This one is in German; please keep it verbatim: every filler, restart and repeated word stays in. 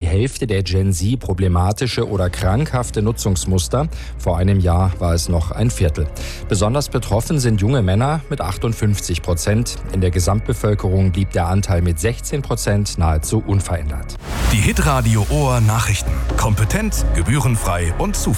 Hälfte der Gen Z problematische oder krankhafte Nutzungsmuster. Vor einem Jahr war es noch ein Viertel. Besonders betroffen sind junge Männer mit achtundfünfzig Prozent. In der Gesamtbevölkerung blieb der Anteil mit sechzehn Prozent nahezu unverändert. Die Hitradio Ohr Nachrichten. Kompetent, gebührenfrei und zuverlässig.